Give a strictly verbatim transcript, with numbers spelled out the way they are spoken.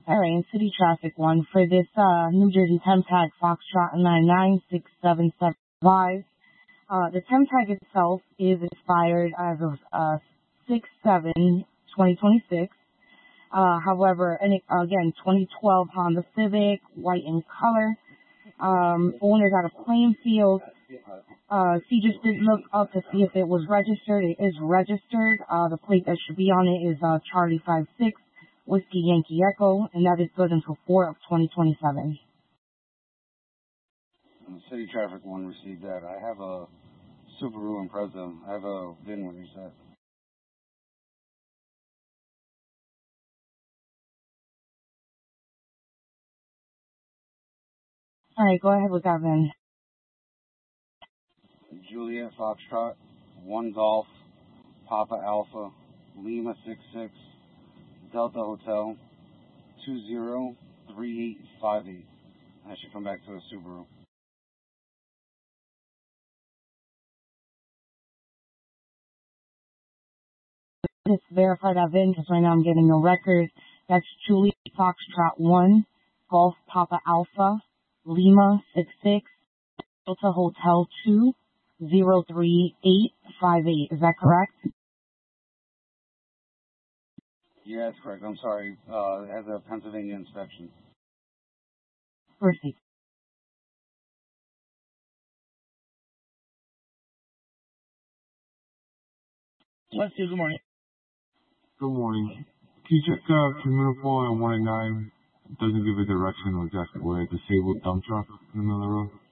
All right, and city traffic one for this uh, New Jersey temp tag Foxtrot nine nine six seven seven five. Uh, the temp tag itself is expired as of uh, six seven twenty twenty-six. Uh, however, and it, again, twenty twelve Honda Civic, white in color. Um, owner's out of Plainfield. Uh, she just didn't look up to see if it was registered. It is registered. Uh, the plate that should be on it is uh, Charlie five six Whiskey Yankee Echo, and that is good until four of twenty twenty-seven. City traffic one received that. I have a Subaru Impreza. I have a V I N when you said. All right, go ahead with that then. Juliet Foxtrot, one Golf, Papa Alpha, Lima six six, Delta Hotel, two zero three eight five eight. I should come back to a Subaru. Just verify that V I N because right now I'm getting a record. That's Juliet Foxtrot one, Golf Papa Alpha, Lima six six, Delta Hotel two zero three eight five eight. Is that correct? Yeah, that's correct. I'm sorry. Uh, it has a Pennsylvania inspection. Proceed. Let's do good morning. Good morning. Can you check uh, Communical and one eight nine? It doesn't give a direction of exactly where a disabled dump truck in the middle of the road.